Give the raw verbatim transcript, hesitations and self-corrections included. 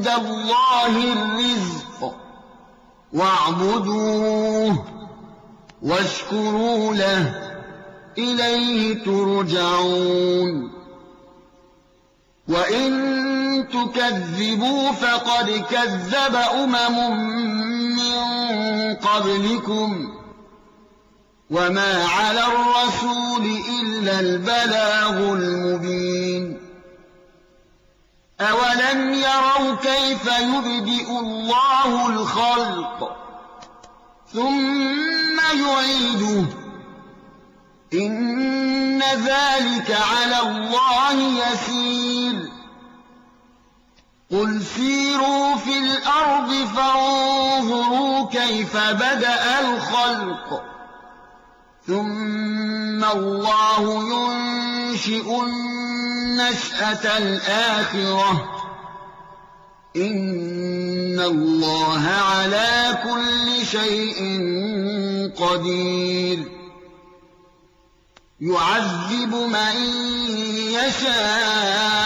اللَّهِ الرِّزْقُ وَاعْبُدُوهُ وَاشْكُرُوا لَهُ إِلَيْهِ تُرْجَعُونَ وَإِن تُكَذِّبُوا فَقَدْ كَذَّبَ أُمَمٌ مِّن قَبْلِكُمْ وَمَا عَلَى الرَّسُولِ إِلَّا الْبَلَاغُ الْمُبِينُ أَوَلَمْ يَرَوْا كَيْفَ يُبْدِئُ اللَّهُ الْخَلْقَ ثُمَّ يُعِيدُهُ إِنَّ ذَلِكَ عَلَى اللَّهِ يَسِيرٌ قُلْ سِيرُوا فِي الْأَرْضِ فَانظُرُوا كَيْفَ بَدَأَ الْخَلْقَ ثُمَّ اللَّهُ يُنشِئُ النَّشْأَةَ الْآخِرَةَ إِنَّ اللَّهَ عَلَى كُلِّ شَيْءٍ قَدِيرٌ يُعَذِّبُ مَن يَشَاءُ